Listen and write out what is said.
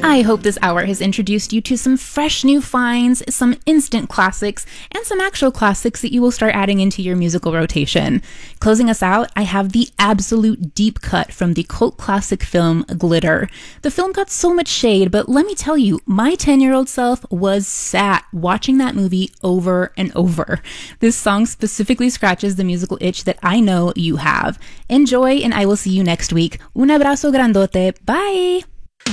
I hope this hour has introduced you to some fresh new finds, some instant classics, and some actual classics that you will start adding into your musical rotation. Closing us out, I have the absolute deep cut from the cult classic film Glitter. The film got so much shade, but let me tell you, my 10-year-old self was sat watching that movie over and over. This song specifically scratches the musical itch that I know you have. Enjoy, and I will see you next week. Un abrazo grandote. Bye!